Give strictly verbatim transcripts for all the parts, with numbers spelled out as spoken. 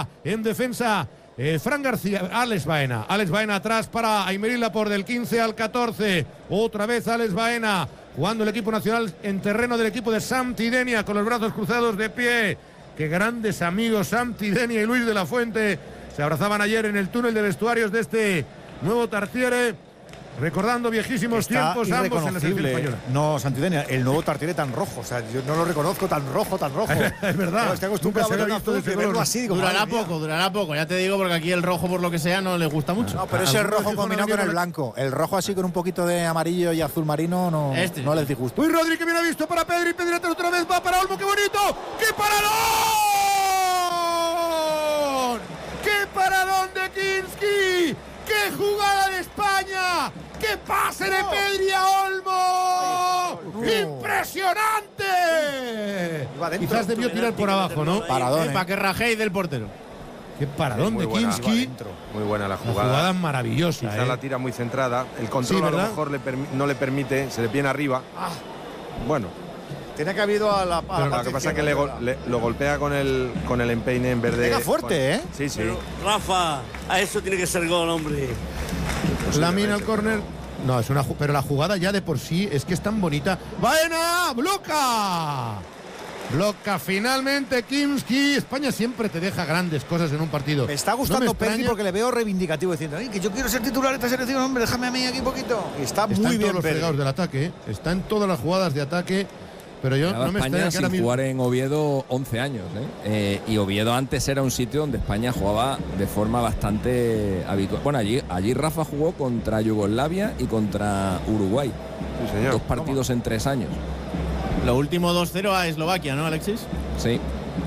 Baena. En defensa, eh, Fran García, Alex Baena. Alex Baena atrás para Aymeric Laporte del quince al catorce. Otra vez Alex Baena, jugando el equipo nacional en terreno del equipo de Santi Denia, con los brazos cruzados de pie. Qué grandes amigos Santi Denia y Luis de la Fuente. Se abrazaban ayer en el túnel de vestuarios de este nuevo Tartiere, recordando viejísimos Está tiempos ambos en la selección española. No, Santidenia, el nuevo Tartiere tan rojo, o sea, yo no lo reconozco tan rojo, tan rojo. Es verdad. No, estoy acostumbrado a verlo azul, de verlo así. Digo, durará poco, durará poco, ya te digo, porque aquí el rojo, por lo que sea, no les gusta mucho. No, pero ese rojo combinado con el blanco. El rojo así con un poquito de amarillo y azul marino no, este. no les disgusta. Uy, Rodri, que bien ha visto para Pedri. Pedri otra vez va para Olmo, qué bonito. ¡Qué paradón! ¡Qué paradón de Kinski! ¡Qué jugada de España! ¡Qué pase de Pedri a Olmo! ¡Impresionante! Quizás debió tirar por abajo, ¿no? Paradón, eh. Para que rajéis del portero. ¡Qué paradón de Kinski! Muy buena la jugada. La jugada maravillosa. Quizá eh. la tira muy centrada. El control sí, a lo mejor le no le permite. Se le viene arriba. Ah. Bueno. Tiene que haber ido a la. A la lo que pasa es que le, go le lo golpea con el con el empeine en vez de. Pega fuerte, ¿eh? Sí, sí. Pero, Rafa, a eso tiene que ser gol, hombre. Lamina al córner. No, es una. Pero la jugada ya de por sí es que es tan bonita. ¡Baena! ¡Bloca! Bloca finalmente Kinski. España siempre te deja grandes cosas en un partido. Me está gustando no Pedri porque le veo reivindicativo diciendo, que yo quiero ser titular de esta selección, hombre, déjame a mí aquí un poquito. Está, está muy en bien todos los fregados del ataque, ¿eh? Está en todas las jugadas de ataque. Pero yo Lleva no me España extraña que sin ahora mismo... jugar en Oviedo once años, ¿eh? Eh, y Oviedo antes era un sitio donde España jugaba de forma bastante habitual. Bueno, allí, allí Rafa jugó contra Yugoslavia y contra Uruguay. Sí, señor. Dos partidos en tres años. Lo último dos cero a Eslovaquia, ¿no, Alexis? Sí.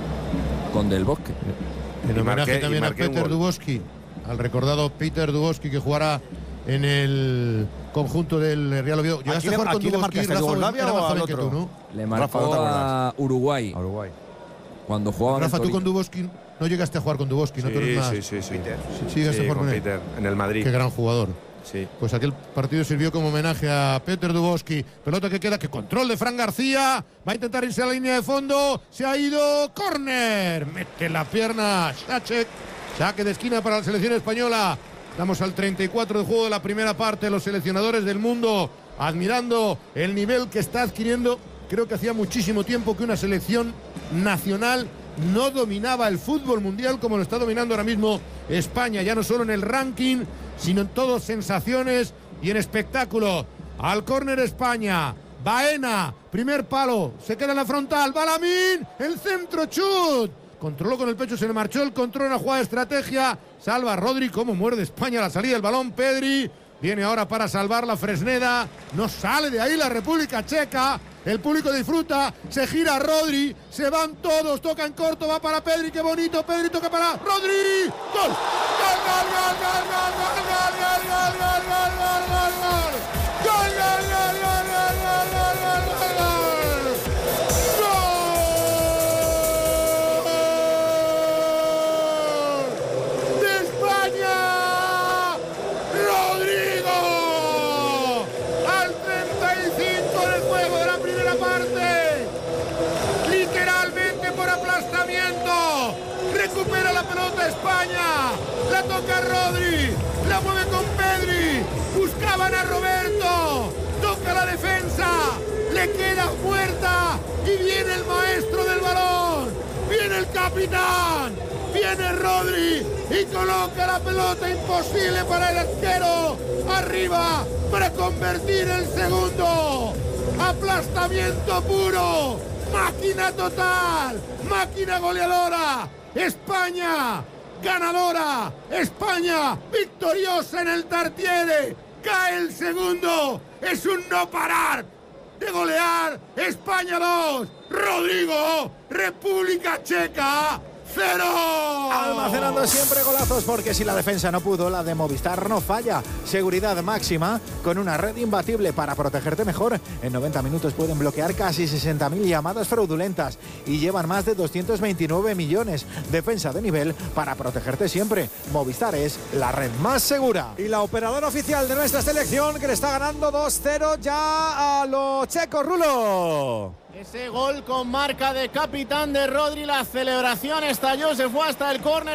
Con Del Bosque. En Y homenaje marqué- también y a marqué un Peter gol. Dubowski, al recordado Peter Dubowski, que jugará en el conjunto del Real Oviedo. ¿Llegaste le- a jugar a con quién le Dubowski, marcaste, a Rafa? Yugoslavia Era o más al joven que otro? tú, ¿no? Le Rafa, marcó ¿no te a Uruguay. A Uruguay. Cuando jugaban Rafa, en tú con Torino. Dubowski no llegaste a jugar con Dubowski, ¿no? Tú eres Sí, más... sí, sí, sí. Peter. Sí, sí, llegaste a Sí, jugar con con él. Peter en el Madrid. Qué gran jugador. Sí. Pues aquel partido sirvió como homenaje a Peter Dubowski. Pelota que queda, que control de Fran García. Va a intentar irse a la línea de fondo. Se ha ido. Córner. Mete la pierna. Sacek. Saque de esquina para la selección española. Estamos al treinta y cuatro de juego de la primera parte. Los seleccionadores del mundo admirando el nivel que está adquiriendo. Creo que hacía muchísimo tiempo que una selección nacional no dominaba el fútbol mundial como lo está dominando ahora mismo España, ya no solo en el ranking, sino en todo sensaciones y en espectáculo. Al córner España, Baena, primer palo, se queda en la frontal, Balamín, el centro, chut. Controló con el pecho, se le marchó el control, una jugada de estrategia, salva a Rodri, cómo muerde España la salida del balón, Pedri. Viene ahora para salvar la Fresneda. No sale de ahí la República Checa. El público disfruta. Se gira Rodri. Se van todos. Toca en corto. Va para Pedri. Qué bonito. Pedri toca para Rodri. ¡Gol! ¡Gol, gol, gol, gol, gol, gol, gol, gol, gol, gol, gol, gol, gol! ¡Gol, gol, gol, gol, gol, gol, gol, gol, gol, gol! Recupera la pelota España, la toca Rodri, la mueve con Pedri, buscaban a Roberto, toca la defensa, le queda puerta y viene el maestro del balón, viene el capitán, viene Rodri y coloca la pelota, imposible para el arquero, arriba para convertir el segundo, aplastamiento puro, máquina total, máquina goleadora. España, ganadora, España, victoriosa en el Tartiere, cae el segundo, es un no parar de golear, España dos, Rodrigo, República Checa, cero. Almacenando siempre golazos porque si la defensa no pudo, la de Movistar no falla. Seguridad máxima con una red imbatible para protegerte mejor. En noventa minutos pueden bloquear casi sesenta mil llamadas fraudulentas y llevan más de doscientos veintinueve millones. Defensa de nivel para protegerte siempre. Movistar es la red más segura. Y la operadora oficial de nuestra selección que le está ganando dos cero ya a los checos, Rulo. Ese gol con marca de capitán de Rodri, la celebración estalló, se fue hasta el córner.